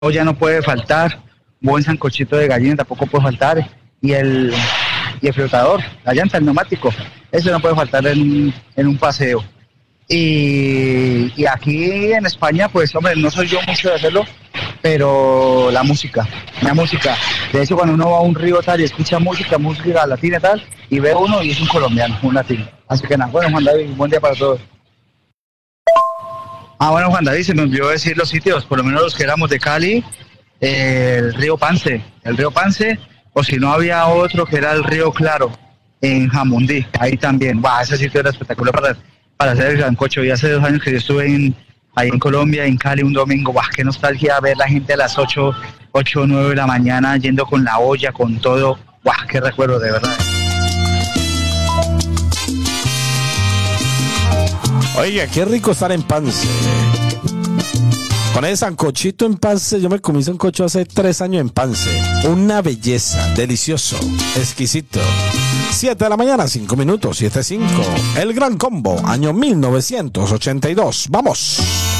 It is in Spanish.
olla no puede faltar, buen sancochito de gallina tampoco puede faltar, y el flotador, la llanta, el neumático, eso no puede faltar en un paseo. Y aquí en España, pues hombre, no soy yo mucho de hacerlo, pero la música. De hecho, cuando uno va a un río tal y escucha música latina y tal, y ve uno y es un colombiano, un latino. Así que nada, bueno, Juan David, buen día para todos. Bueno, Juan David, se me olvidó decir los sitios, por lo menos los que éramos de Cali, el río Pance, o si no había otro que era el río Claro, en Jamundí, ahí también. Ese sitio era espectacular para hacer el sancocho. Y hace 2 años que yo estuve ahí en Colombia, en Cali, un domingo. Qué nostalgia ver la gente a las 8 o 9 de la mañana yendo con la olla, con todo. Qué recuerdo, de verdad. Oiga, qué rico estar en Pance. Con el sancochito en Pance, yo me comí sancocho hace 3 años en Pance. Una belleza, delicioso, exquisito. 7 de la mañana, 5 minutos, 7:05. El Gran Combo, año 1982. ¡Vamos!